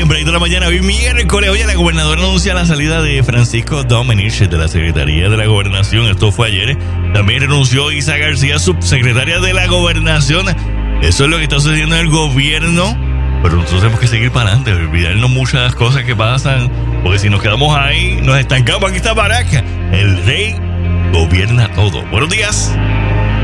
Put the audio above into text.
tempranito de la mañana, hoy miércoles. Oye, la gobernadora anuncia la salida de Francisco Domenech de la Secretaría de la Gobernación. Esto fue ayer. También renunció Isa García, subsecretaria de la Gobernación. Eso es lo que está sucediendo en el gobierno. Pero nosotros tenemos que seguir para adelante, olvidarnos muchas cosas que pasan. Porque si nos quedamos ahí, nos estancamos. Aquí está Barack. El rey gobierna todo. Buenos días.